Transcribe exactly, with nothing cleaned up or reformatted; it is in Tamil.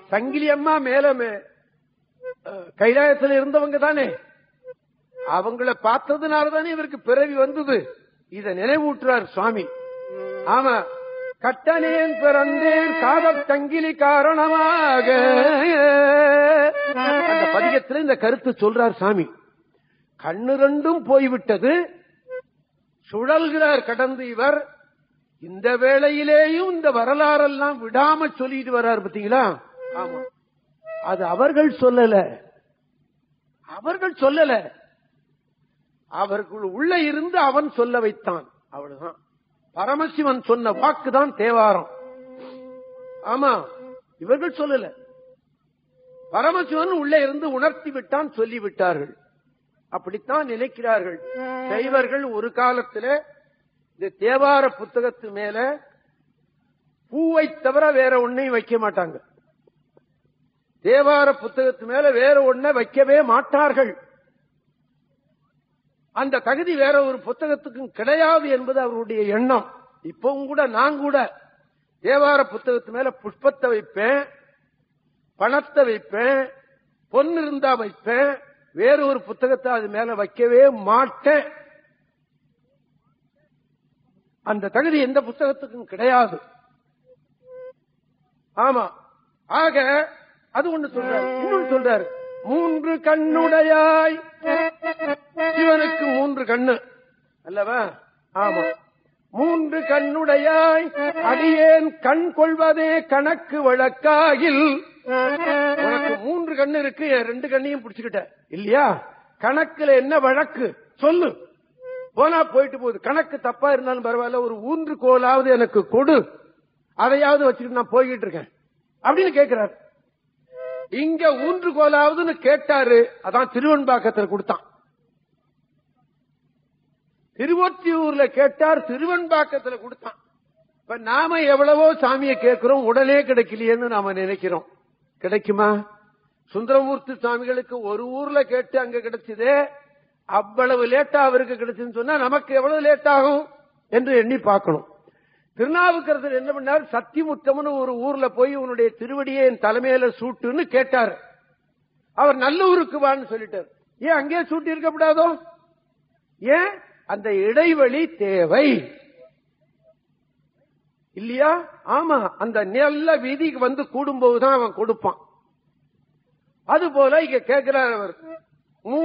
சங்கிலி அம்மா மேல கைலாயத்தில் இருந்தவங்க தானே, அவங்கள பார்த்ததுனாலதானே இவருக்கு பிறவி வந்தது. இத நினைவூட்டுறார் சுவாமி. ஆமா, கட்டனேன் பிறந்தேன் காதல் சங்கிலி காரணமாக. அந்த பதிகத்தில் இந்த கருத்து சொல்றார் சாமி. கண்ணு ரெண்டும் போய்விட்டது, சுழல்கிறார் கடந்து இவர். இந்த வேளையிலேயும் இந்த வரலாறெல்லாம் விடாம சொல்லிட்டு வர்றார் பாத்தீங்களா. ஆமா, அது அவர்கள் சொல்லல, அவர்கள் சொல்லல, அவர்கள் உள்ள இருந்து அவன் சொல்ல வைத்தான். அவ்வளவுதான். பரமசிவன் சொன்ன வாக்குதான் தேவாரம். ஆமா, இவர்கள் சொல்லல, பரமசிவன் உள்ளே இருந்து உணர்த்தி விட்டான், சொல்லிவிட்டார்கள். அப்படித்தான் நினைக்கிறார்கள் சைவர்கள். ஒரு காலத்தில் இந்த தேவார புத்தகத்து மேல பூவை தவிர வேற ஒன்னையும் வைக்க மாட்டாங்க. தேவார புத்தகத்து மேல வேற ஒன்ன வைக்கவே மாட்டார்கள். அந்த தகுதி வேற ஒரு புத்தகத்துக்கும் கிடையாது என்பது அவருடைய எண்ணம். இப்பவும் கூட நான் கூட தேவார புத்தகத்து மேல புஷ்பத்தை வைப்பேன், பணத்தை வைப்பேன், பொன்னு இருந்தா வைப்பேன், வேற ஒரு புத்தகத்தை அது மேல வைக்கவே மாட்டேன். அந்த தகுதி எந்த புத்தகத்துக்கும் கிடையாது. ஆமா, ஆக அது ஒண்ணு சொல்றாரு. இன்னொன்னு சொல்றாரு, மூன்று கண்ணுடையாய். சிவனுக்கு மூன்று கண்ணு அல்லவா? ஆமா, மூன்று கண்ணுடையாய் அடியேன் கண் கொள்வதே கணக்கு வழக்காகில். உனக்கு மூன்று கண்ணு இருக்கு, ரெண்டு கண்ணையும் பிடிச்சுக்கிட்ட இல்லையா? கணக்குல என்ன வழக்கு சொல்லு. போனா போயிட்டு போகுது, கணக்கு தப்பா இருந்தாலும் பரவாயில்ல, ஒரு ஊன்று கோலாவது எனக்கு கொடு, அதையாவது வச்சுக்கிட்டு நான் போய்கிட்டு இருக்கேன் அப்படின்னு கேட்கிறாரு. இங்க ஊன்று கோலாவதுன்னு கேட்டாரு, அதான் திருவெண்பாக்கத்தில் கொடுத்தான். திருவொற்றியூர்ல கேட்டார், திருவெண்பாக்கத்தில் கொடுத்தான். இப்ப நாம எவ்வளவோ சாமியை கேட்கிறோம், உடனே கிடைக்கலையேன்னு நாம நினைக்கிறோம். கிடைக்குமா? சுந்தரமூர்த்தி சுவாமிகளுக்கு ஒரு ஊர்ல கேட்டு அங்க கிடைச்சதே, அவ்வளவு லேட்டா அவருக்கு கிடைச்சுன்னு சொன்னா நமக்கு எவ்வளவு லேட் ஆகும் என்று எண்ணி பார்க்கணும். திருநாவுக்கரசர் என்ன பண்ணார், சத்தியமுத்தம்னு ஒரு ஊர்ல போய் உன்னுடைய திருவடியை என் தலைமையில சூட்டுன்னு கேட்டார். அவர் நல்லூருக்கு வான்னு சொல்லிட்டார். ஏன் அங்கே சூட்டி இருக்கப்படாதோ? ஏன்? அந்த இடைவெளி தேவை இல்லையா? ஆமா, அந்த நல்ல வீதிக்கு வந்து கூடும்போதுதான் அவன் கொடுப்பான். அது போல இங்க கேட்கிறார் அவர்,